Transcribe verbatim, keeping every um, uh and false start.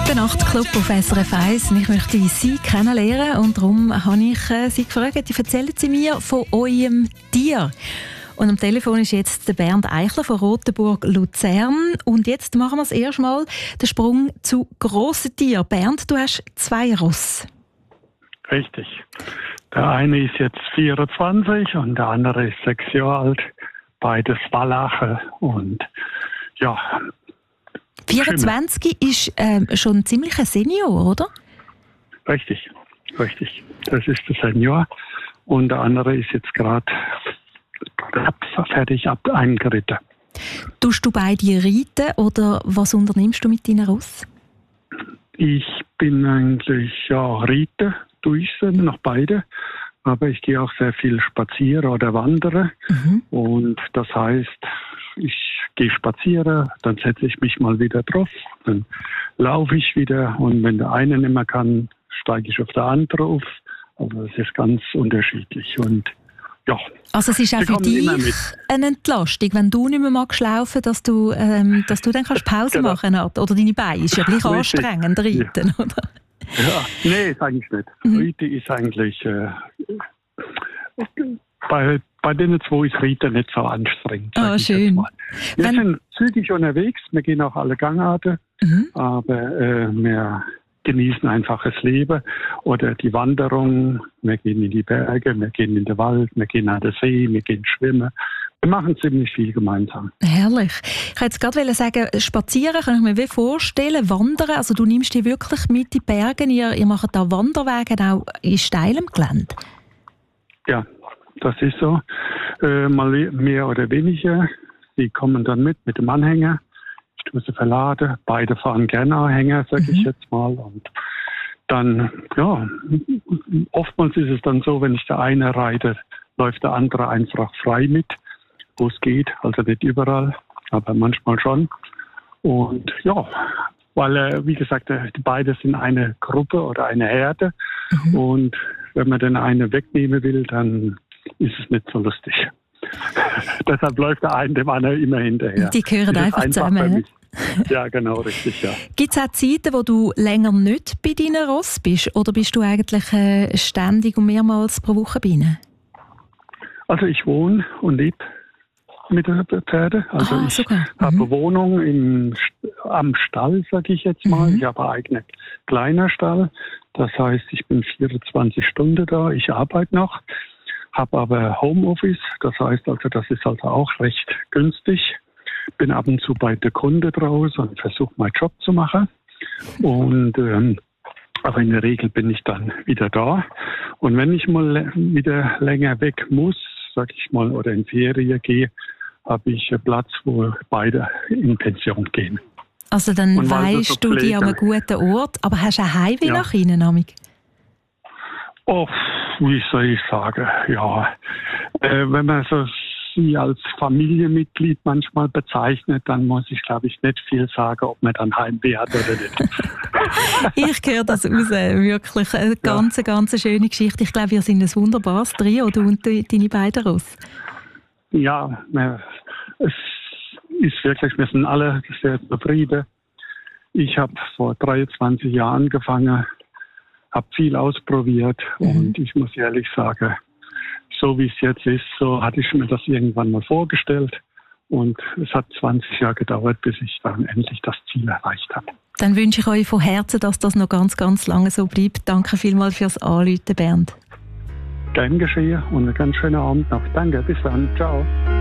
Der Nachtclub auf S R F eins. Ich möchte Sie kennenlernen und darum habe ich äh, Sie gefragt, erzählen Sie mir von eurem Tier. Und am Telefon ist jetzt der Bernd Eichler von Rotenburg-Luzern. Und jetzt machen wir das erste Mal den Sprung zu grossen Tieren. Bernd, du hast zwei Ross. Richtig. Der eine ist jetzt vierundzwanzig und der andere ist sechs Jahre alt. Beides Wallache und ja. vierundzwanzig ist ähm, schon ein ziemlicher Senior, oder? Richtig, richtig. Das ist der Senior. Und der andere ist jetzt gerade fertig ab eingeritten. Tust du beide reiten oder was unternimmst du mit deinen Ross? Ich bin eigentlich, ja, reiten tue ich sie noch beide. Aber ich gehe auch sehr viel spazieren oder wandern. Mhm. Und das heißt, ich gehe spazieren, dann setze ich mich mal wieder drauf, dann laufe ich wieder und wenn der eine nicht mehr kann, steige ich auf der andere auf. Also es ist ganz unterschiedlich und ja. Also es ist auch für dich eine Entlastung, wenn du nicht mehr magst laufen, dass du, ähm, dass du dann kannst Pause genau. machen kannst. Oder deine Beine. Ist ja gleich anstrengend, reiten, ja. oder? Ja, nee, ist eigentlich nicht. Mhm. Reiten ist eigentlich äh, bei, bei denen zwei ist Reiten nicht so anstrengend. Ah, schön. Wir wenn sind zügig unterwegs, wir gehen auch alle Gangarten, mhm. aber äh, wir genießen einfach das Leben oder die Wanderung. Wir gehen in die Berge, wir gehen in den Wald, wir gehen an den See, wir gehen schwimmen. Wir machen ziemlich viel gemeinsam. Herrlich. Ich wollte jetzt gerade sagen, spazieren kann ich mir wie vorstellen, wandern, also du nimmst die wirklich mit in die Berge, ihr, ihr macht da Wanderwege auch in steilem Gelände. Ja, das ist so. Äh, mal mehr oder weniger. Die kommen dann mit, mit dem Anhänger. Ich tue sie verladen. Beide fahren gerne Anhänger, sage mhm. ich jetzt mal. Und dann, ja, oftmals ist es dann so, wenn ich der eine reite, läuft der andere einfach frei mit, wo es geht. Also nicht überall, aber manchmal schon. Und ja, weil, äh, wie gesagt, äh, beide sind eine Gruppe oder eine Herde. Mhm. Und wenn man den einen wegnehmen will, dann ist es nicht so lustig. Deshalb läuft der eine dem anderen immer hinterher. Die gehören einfach, einfach zusammen. Ja, genau, richtig, ja. Gibt es auch Zeiten, wo du länger nicht bei deinen Ross bist? Oder bist du eigentlich äh, ständig und mehrmals pro Woche bei ihnen? Also ich wohne und lebe mit den Pferden. Also ah, ich mhm. habe eine Wohnung im, am Stall, sage ich jetzt mal. Mhm. Ich habe einen eigenen kleiner Stall. Das heißt, ich bin vierundzwanzig Stunden da. Ich arbeite noch, habe aber Homeoffice. Das heißt also, das ist also auch recht günstig. Bin ab und zu bei der Kunde draußen und versuche meinen Job zu machen. Und ähm, aber in der Regel bin ich dann wieder da. Und wenn ich mal wieder länger weg muss, sag ich mal, oder in Ferien gehe, habe ich einen Platz, wo beide in Pension gehen. Also dann weisst so du die an einem guten Ort, aber hast du ein Heimweh ja. nach ihnen, Amig? Oh, wie soll ich sagen, ja. Äh, wenn man so sie als Familienmitglied manchmal bezeichnet, dann muss ich, glaube ich, nicht viel sagen, ob man dann Heimweh hat oder nicht. Ich höre das raus, wirklich. Eine ganz, ja. ganz schöne Geschichte. Ich glaube, wir sind ein wunderbares Trio, du und deine beiden Ross. Ja, es ist wirklich, wir sind alle sehr zufrieden. Ich habe vor dreiundzwanzig Jahren angefangen, habe viel ausprobiert mhm. und ich muss ehrlich sagen, so wie es jetzt ist, so hatte ich mir das irgendwann mal vorgestellt und es hat zwanzig Jahre gedauert, bis ich dann endlich das Ziel erreicht habe. Dann wünsche ich euch von Herzen, dass das noch ganz, ganz lange so bleibt. Danke vielmals fürs Anrufen, Bernd. Gern geschehen und einen ganz schönen Abend noch. Danke, bis dann. Ciao.